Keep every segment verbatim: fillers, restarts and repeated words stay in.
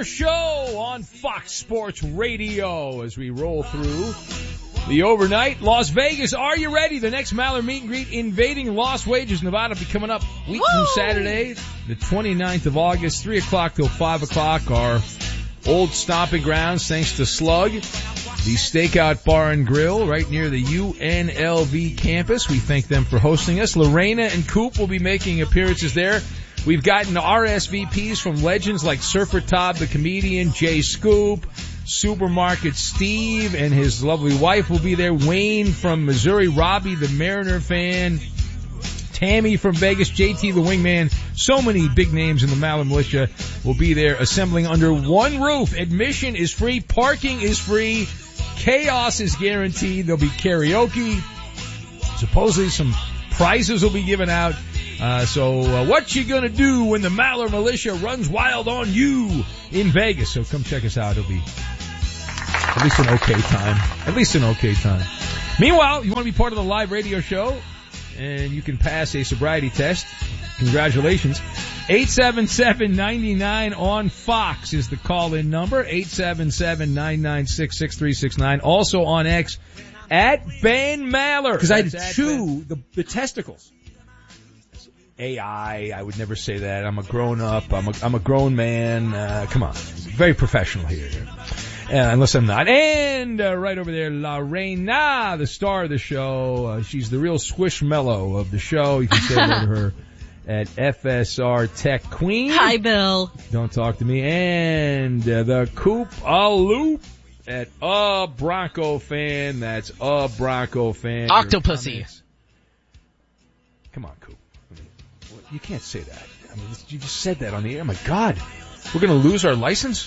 Maller Show on Fox Sports Radio as we roll through the overnight. Las Vegas, are you ready? The next Maller meet and greet invading Las Vegas, Nevada, be coming up week Woo! from Saturday, the twenty-ninth of August, three o'clock till five o'clock. Our old stomping grounds, thanks to Slug, the Stakeout Bar and Grill right near the U N L V campus. We thank them for hosting us. Lorena and Coop will be making appearances there. We've gotten R S V Ps from legends like Surfer Todd, the comedian, Jay Scoop, Supermarket Steve and his lovely wife will be there. Wayne from Missouri, Robbie the Mariner fan, Tammy from Vegas, J T the Wingman. So many big names in the Maller Militia will be there assembling under one roof. Admission is free. Parking is free. Chaos is guaranteed. There'll be karaoke. Supposedly some prizes will be given out. Uh, so, uh, what you gonna do when the Maller Militia runs wild on you in Vegas? So come check us out. It'll be at least an okay time. At least an okay time. Meanwhile, you want to be part of the live radio show and you can pass a sobriety test. Congratulations. eight seven seven, nine nine on Fox is the call-in number. eight seven seven, nine nine six, six three six nine. Also on X at Ben Maller. Because I had to chew the, the testicles. A I, I would never say that. I'm a grown up. I'm a, I'm a grown man. Uh, come on. Very professional here. Uh, unless I'm not. And uh, right over there, Lorena, the star of the show. Uh, she's the real squishmallow of the show. You can say hello to her at F S R Tech Queen. Hi, Bill. Don't talk to me. And uh, the Coop a Loop at a Bronco fan. That's a Bronco fan. Octopussy. Come on, Coop. You can't say that. I mean, you just said that on the air. My God. We're going to lose our license?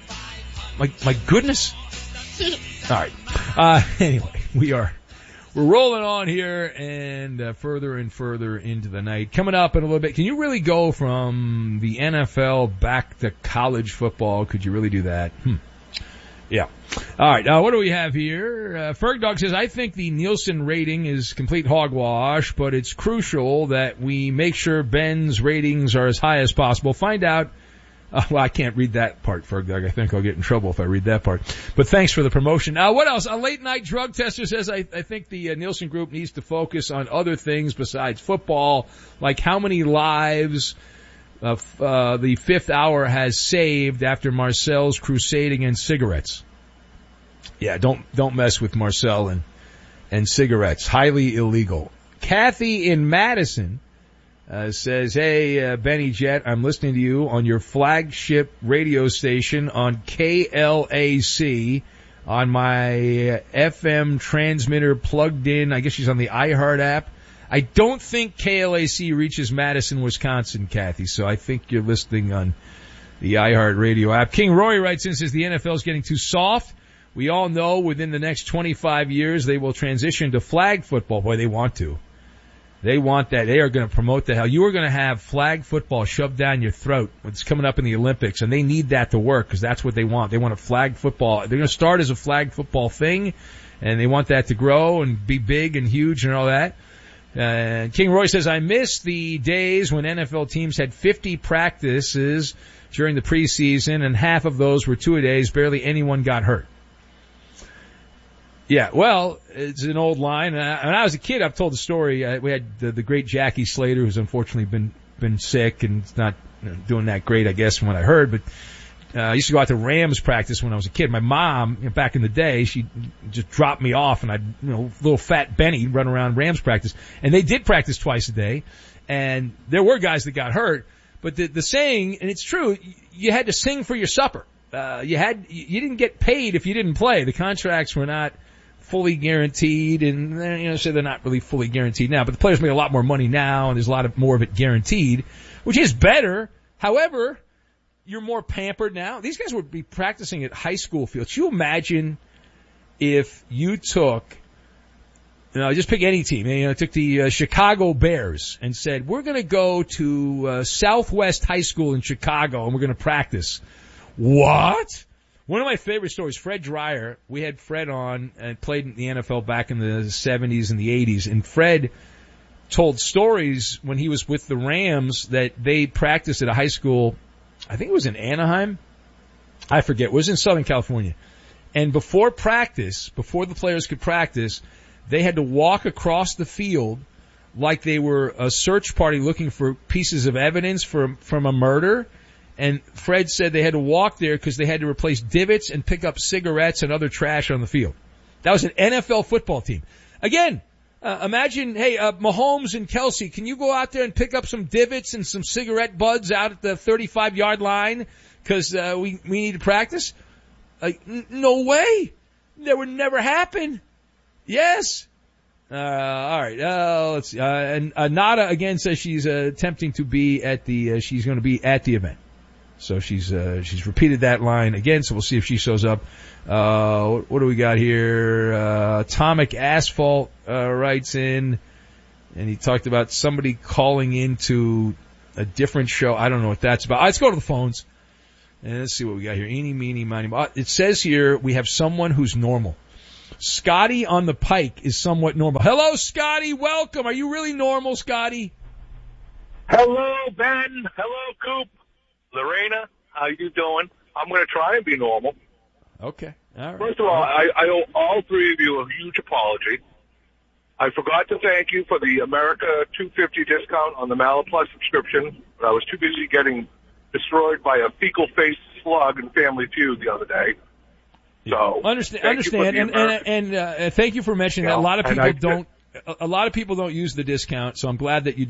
My, my goodness. All right. Uh, anyway, we are, we're rolling on here and uh, further and further into the night. Coming up in a little bit, can you really go from the N F L back to college football? Could you really do that? Hmm. Yeah. All right. Uh, what do we have here? Uh, Ferg says, I think the Nielsen rating is complete hogwash, but it's crucial that we make sure Ben's ratings are as high as possible. Find out. Uh, well, I can't read that part, Ferg. I think I'll get in trouble if I read that part. But thanks for the promotion. Uh, what else? A late night drug tester says, I, I think the uh, Nielsen group needs to focus on other things besides football, like how many lives Uh, uh, the fifth hour has saved after Marcel's crusade against cigarettes. Yeah, don't, don't mess with Marcel and, and cigarettes. Highly illegal. Kathy in Madison, uh, says, hey, uh, Benny Jet, I'm listening to you on your flagship radio station on K L A C on my uh, F M transmitter plugged in. I guess she's on the iHeart app. I don't think K L A C reaches Madison, Wisconsin, Kathy, so I think you're listening on the iHeart Radio app. King Roy writes in, says the N F L is getting too soft. We all know within the next twenty-five years they will transition to flag football. Boy, they want to. They want that. They are going to promote the hell. You are going to have flag football shoved down your throat. It's coming up in the Olympics, and they need that to work because that's what they want. They want a flag football. They're going to start as a flag football thing, and they want that to grow and be big and huge and all that. Uh, King Roy says, I miss the days when N F L teams had fifty practices during the preseason, and half of those were two-a-days. Barely anyone got hurt. Yeah, well, it's an old line. When I was a kid, I've told the story. Uh, we had the, the great Jackie Slater, who's unfortunately been been sick and not you know, doing that great, I guess, from what I heard. But uh, I used to go out to Rams practice when I was a kid. My mom, you know, back in the day, she just dropped me off, and I'd, you know, little fat Benny run around Rams practice. And they did practice twice a day, and there were guys that got hurt. But the, the saying, and it's true, you had to sing for your supper. Uh, you had, you didn't get paid if you didn't play. The contracts were not fully guaranteed, and you know, so they're not really fully guaranteed now. But the players make a lot more money now, and there's a lot of more of it guaranteed, which is better. However, you're more pampered now. These guys would be practicing at high school fields. Can you imagine if you took, you know, just pick any team, you know, took the uh, Chicago Bears and said, we're going to go to uh, Southwest High School in Chicago and we're going to practice. What? One of my favorite stories, Fred Dreyer, we had Fred on and played in the N F L back in the seventies and the eighties, and Fred told stories when he was with the Rams that they practiced at a high school, I think it was in Anaheim, I forget. It was in Southern California. And before practice, before the players could practice, they had to walk across the field like they were a search party looking for pieces of evidence for, from a murder. And Fred said they had to walk there because they had to replace divots and pick up cigarettes and other trash on the field. That was an N F L football team. Again, uh, imagine, hey, uh, Mahomes and Kelsey, can you go out there and pick up some divots and some cigarette butts out at the thirty-five yard line because uh, we, we need to practice? Like, n- no way. That would never happen. Yes. Uh, all right. Uh, let's see. Uh, and uh, Nada again says she's uh, attempting to be at the. Uh, she's going to be at the event. So she's uh, she's repeated that line again. So we'll see if she shows up. Uh, what, what do we got here? Uh, Atomic Asphalt uh, writes in, and he talked about somebody calling into a different show. I don't know what that's about. Let's go to the phones and let's see what we got here. Eeny, meeny, miny. mo. It says here we have someone who's normal. Scotty on the Pike is somewhat normal. Hello, Scotty. Welcome. Are you really normal, Scotty? Hello, Ben. Hello, Coop. Lorena, how you doing? I'm going to try and be normal. Okay. All right. First of all, I, I owe all three of you a huge apology. I forgot to thank you for the America two fifty discount on the Malaplus subscription, but I was too busy getting destroyed by a fecal-faced slug in Family Feud the other day. So understand, understand, and and, and uh, thank you for mentioning yeah, that. A lot of people I, don't. A lot of people don't use the discount, so I'm glad that you